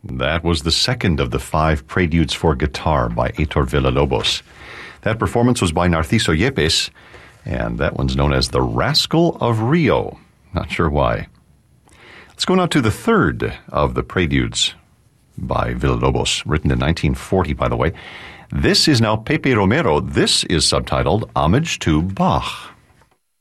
That was the second of the 5 preludes for guitar by Heitor Villa-Lobos. That performance was by Narciso Yepes, and that one's known as The Rascal of Rio. Not sure why. Let's go now to the third of the preludes by Villa-Lobos, written in 1940, by the way. This is now Pepe Romero. This is subtitled Homage to Bach.